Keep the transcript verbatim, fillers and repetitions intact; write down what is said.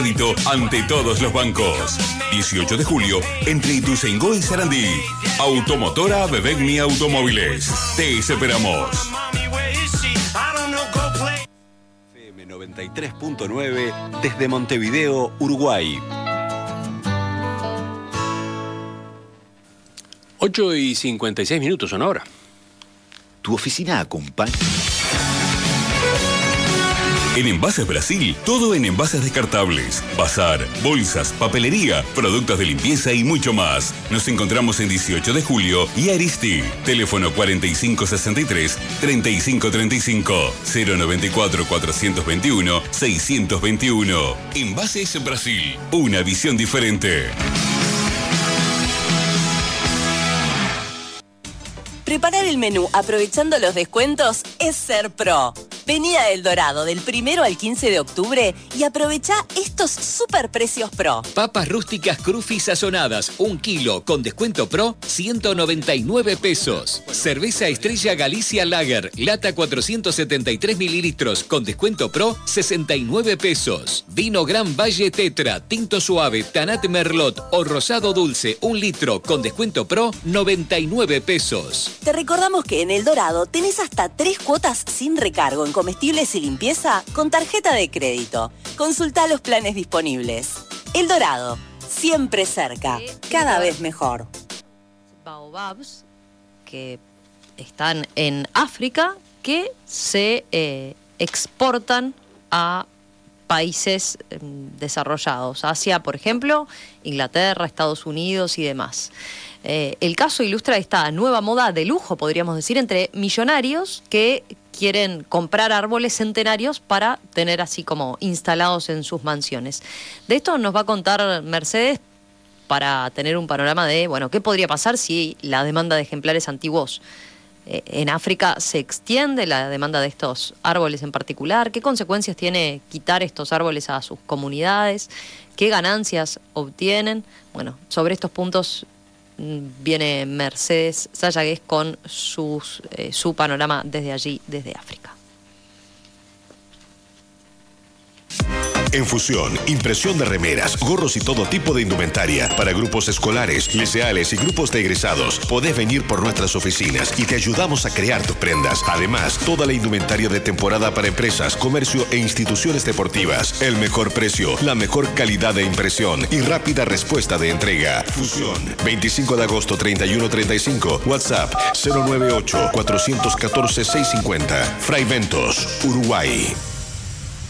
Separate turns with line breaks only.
crédito ante todos los bancos. dieciocho de julio, entre Ituzaingó y Sarandí. Automotora Bebegmi Automóviles. Te esperamos.
F M noventa y tres punto nueve desde Montevideo, Uruguay.
ocho y cincuenta y seis minutos son ahora.
¿Tu oficina acompaña?
En Envases Brasil, todo en envases descartables, bazar, bolsas, papelería, productos de limpieza y mucho más. Nos encontramos en dieciocho de julio y Aristi. Teléfono cuarenta y cinco sesenta y tres, treinta y cinco treinta y cinco, cero noventa y cuatro, cuatrocientos veintiuno, seiscientos veintiuno. Envases Brasil, una visión diferente.
Preparar el menú aprovechando los descuentos es ser pro. Vení a El Dorado del primero al quince de octubre y aprovecha estos super precios pro.
Papas rústicas Crufi sazonadas, un kilo con descuento pro, ciento noventa y nueve pesos. Cerveza Estrella Galicia Lager, lata cuatrocientos setenta y tres mililitros con descuento pro, sesenta y nueve pesos. Vino Gran Valle Tetra, tinto suave, Tanat Merlot o rosado dulce, un litro con descuento pro, noventa y nueve pesos.
Te recordamos que en El Dorado tenés hasta tres cuotas sin recargo en comestibles y limpieza con tarjeta de crédito. Consultá los planes disponibles. El Dorado, siempre cerca, cada vez mejor.
Baobabs que están en África que se eh, exportan a países eh, desarrollados. Asia, por ejemplo, Inglaterra, Estados Unidos y demás. Eh, el caso ilustra esta nueva moda de lujo, podríamos decir, entre millonarios que quieren comprar árboles centenarios para tener así como instalados en sus mansiones. De esto nos va a contar Mercedes para tener un panorama de, bueno, qué podría pasar si la demanda de ejemplares antiguos eh, en África se extiende, la demanda de estos árboles en particular, qué consecuencias tiene quitar estos árboles a sus comunidades, qué ganancias obtienen. Bueno, sobre estos puntos viene Mercedes Sayagués con sus, eh, su panorama desde allí, desde África.
En Fusión, impresión de remeras, gorros y todo tipo de indumentaria para grupos escolares, liceales y grupos de egresados. Podés venir por nuestras oficinas y te ayudamos a crear tus prendas. Además, toda la indumentaria de temporada para empresas, comercio e instituciones deportivas. El mejor precio, la mejor calidad de impresión y rápida respuesta de entrega. Fusión, veinticinco de agosto, treinta y uno treinta y cinco. WhatsApp cero nueve ocho, cuatro uno cuatro, seis cinco cero. Fray Ventos, Uruguay.